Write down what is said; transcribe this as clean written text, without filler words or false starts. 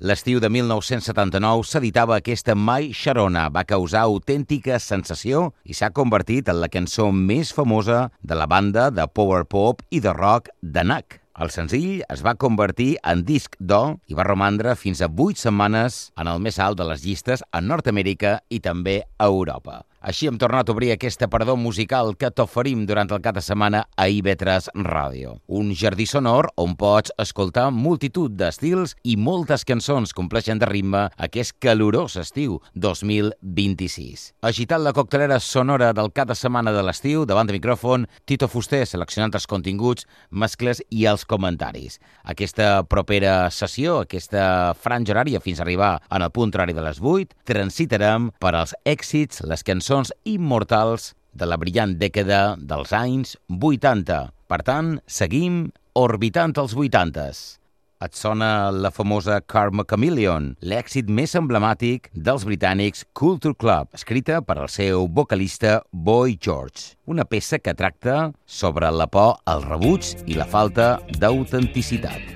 L'estiu de 1979 s'editava aquesta My Sharona. Va causar autèntica sensació i s'ha convertit en la cançó més famosa de la banda de power pop i de rock de Knack. El senzill es va convertir en disc d'or i va romandre fins a 8 setmanes en el més alt de les llistes a Nord-Amèrica i també a Europa. Així hem tornat a obrir aquesta parador musical que t'oferim durant el cap de setmana a IB3 Ràdio. Un jardí sonor on pots escoltar multitud d'estils i moltes cançons compleixen de ritme aquest calorós estiu 2026. Agitant la coctelera sonora del cap de setmana de l'estiu, davant de micròfon, Tito Fuster, seleccionant els continguts, mescles i els comentaris. Aquesta propera sessió, aquesta franja horària fins a arribar en el punt horari de les 8, transitarem per als èxits, les cançons immortals de la brillant dècada dels anys 80. Per tant, seguim orbitant els 80s. Et sona la famosa Karma Chameleon, l'èxit més emblemàtic dels britànics Culture Club, escrita per al seu vocalista Boy George. Una peça que tracta sobre la por al rebuig i la falta d'autenticitat.